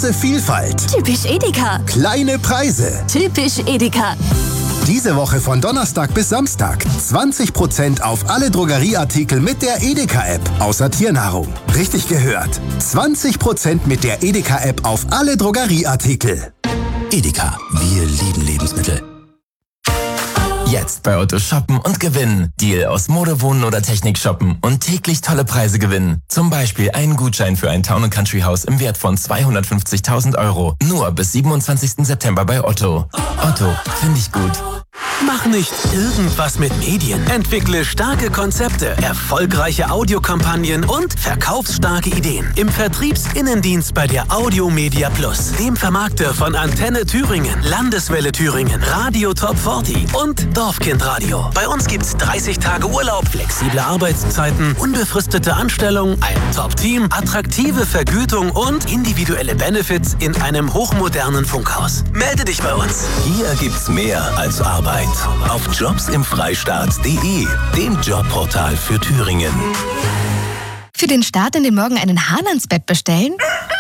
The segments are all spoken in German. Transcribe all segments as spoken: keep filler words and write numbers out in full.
Große Vielfalt. Typisch Edeka. Kleine Preise. Typisch Edeka. Diese Woche von Donnerstag bis Samstag zwanzig Prozent auf alle Drogerieartikel mit der Edeka-App, außer Tiernahrung. Richtig gehört. zwanzig Prozent mit der Edeka-App auf alle Drogerieartikel. Edeka, wir lieben Lebensmittel. Jetzt bei Otto shoppen und gewinnen. Deal aus Mode, Wohnen oder Technik shoppen und täglich tolle Preise gewinnen. Zum Beispiel einen Gutschein für ein Town- und Country Haus im Wert von zweihundertfünfzigtausend Euro. Nur bis siebenundzwanzigsten September bei Otto. Otto, finde ich gut. Mach nicht irgendwas mit Medien. Entwickle starke Konzepte, erfolgreiche Audiokampagnen und verkaufsstarke Ideen. Im Vertriebsinnendienst bei der Audiomedia Plus, dem Vermarkter von Antenne Thüringen, Landeswelle Thüringen, Radio Top vierzig und Dorfkindradio. Bei uns gibt's dreißig Tage Urlaub, flexible Arbeitszeiten, unbefristete Anstellung, ein Top-Team, attraktive Vergütung und individuelle Benefits in einem hochmodernen Funkhaus. Melde dich bei uns. Hier gibt's mehr als Arbeit. Auf jobs im freistaat punkt de, dem Jobportal für Thüringen. Für den Start in den Morgen einen Hahn ans Bett bestellen?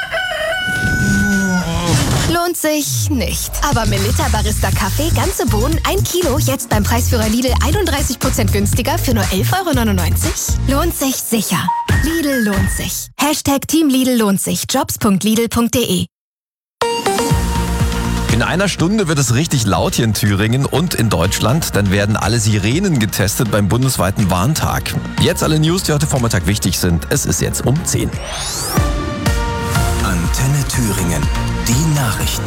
Lohnt sich nicht. Aber Melitta Barista Kaffee, ganze Bohnen, ein Kilo, jetzt beim Preisführer Lidl einunddreißig Prozent günstiger für nur elf Euro neunundneunzig? Lohnt sich sicher. Lidl lohnt sich. Hashtag Team Lidl lohnt sich. jobs punkt lidl punkt de. In einer Stunde wird es richtig laut hier in Thüringen und in Deutschland. Dann werden alle Sirenen getestet beim bundesweiten Warntag. Jetzt alle News, die heute Vormittag wichtig sind. Es ist jetzt um zehn. Antenne Thüringen. Die Nachrichten.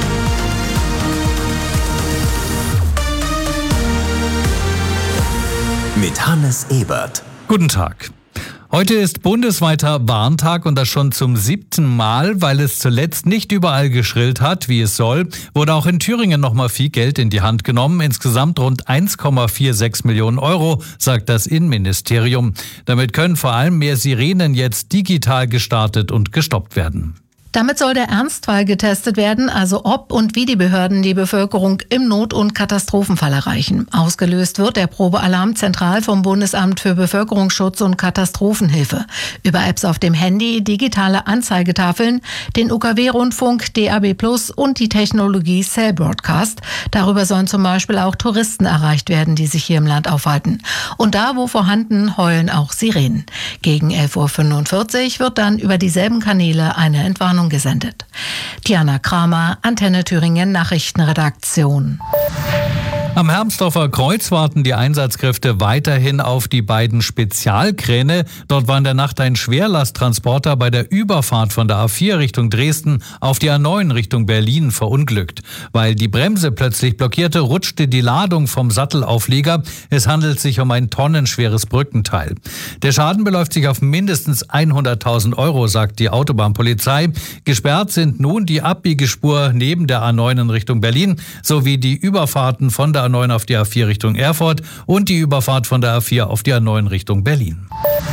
Mit Hannes Ebert. Guten Tag. Heute ist bundesweiter Warntag und das schon zum siebten Mal, weil es zuletzt nicht überall geschrillt hat, wie es soll, wurde auch in Thüringen nochmal viel Geld in die Hand genommen. Insgesamt rund eins Komma sechsundvierzig Millionen Euro, sagt das Innenministerium. Damit können vor allem mehr Sirenen jetzt digital gestartet und gestoppt werden. Damit soll der Ernstfall getestet werden, also ob und wie die Behörden die Bevölkerung im Not- und Katastrophenfall erreichen. Ausgelöst wird der Probealarm zentral vom Bundesamt für Bevölkerungsschutz und Katastrophenhilfe. Über Apps auf dem Handy, digitale Anzeigetafeln, den U K W-Rundfunk, D A B plus und die Technologie Cell Broadcast. Darüber sollen zum Beispiel auch Touristen erreicht werden, die sich hier im Land aufhalten. Und da, wo vorhanden, heulen auch Sirenen. Gegen elf Uhr fünfundvierzig wird dann über dieselben Kanäle eine Entwarnung gesendet. Diana Kramer, Antenne Thüringen Nachrichtenredaktion. Am Hermsdorfer Kreuz warten die Einsatzkräfte weiterhin auf die beiden Spezialkräne. Dort war in der Nacht ein Schwerlasttransporter bei der Überfahrt von der A vier Richtung Dresden auf die A neun Richtung Berlin verunglückt. Weil die Bremse plötzlich blockierte, rutschte die Ladung vom Sattelauflieger. Es handelt sich um ein tonnenschweres Brückenteil. Der Schaden beläuft sich auf mindestens hunderttausend Euro, sagt die Autobahnpolizei. Gesperrt sind nun die Abbiegespur neben der A neun in Richtung Berlin sowie die Überfahrten von der A neun auf die A vier Richtung Erfurt und die Überfahrt von der A vier auf die A neun Richtung Berlin.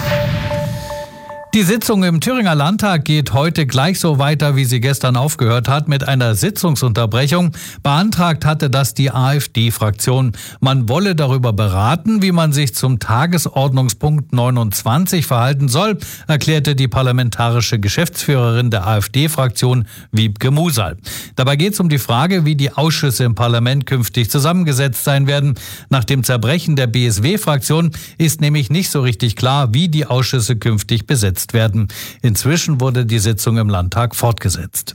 Die Sitzung im Thüringer Landtag geht heute gleich so weiter, wie sie gestern aufgehört hat, mit einer Sitzungsunterbrechung. Beantragt hatte das die AfD-Fraktion. Man wolle darüber beraten, wie man sich zum Tagesordnungspunkt neunundzwanzig verhalten soll, erklärte die parlamentarische Geschäftsführerin der AfD-Fraktion, Wiebke Musal. Dabei geht es um die Frage, wie die Ausschüsse im Parlament künftig zusammengesetzt sein werden. Nach dem Zerbrechen der B S W-Fraktion ist nämlich nicht so richtig klar, wie die Ausschüsse künftig besetzt werden. Inzwischen wurde die Sitzung im Landtag fortgesetzt.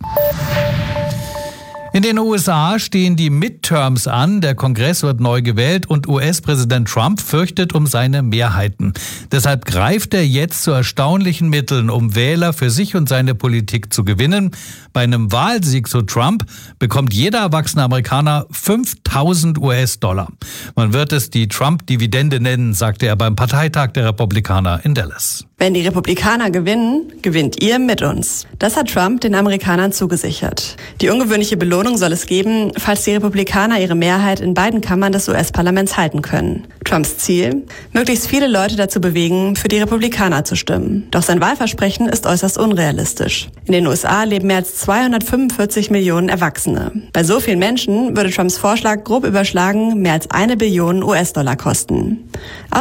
In den U S A stehen die Midterms an, der Kongress wird neu gewählt und U S-Präsident Trump fürchtet um seine Mehrheiten. Deshalb greift er jetzt zu erstaunlichen Mitteln, um Wähler für sich und seine Politik zu gewinnen. Bei einem Wahlsieg, so Trump, bekommt jeder erwachsene Amerikaner fünftausend U S-Dollar. Man wird es die Trump-Dividende nennen, sagte er beim Parteitag der Republikaner in Dallas. Wenn die Republikaner gewinnen, gewinnt ihr mit uns. Das hat Trump den Amerikanern zugesichert. Die ungewöhnliche Belohnung soll es geben, falls die Republikaner ihre Mehrheit in beiden Kammern des U S-Parlaments halten können. Trumps Ziel? Möglichst viele Leute dazu bewegen, für die Republikaner zu stimmen. Doch sein Wahlversprechen ist äußerst unrealistisch. In den U S A leben mehr als zweihundertfünfundvierzig Millionen Erwachsene. Bei so vielen Menschen würde Trumps Vorschlag grob überschlagen mehr als eine Billion U S-Dollar kosten.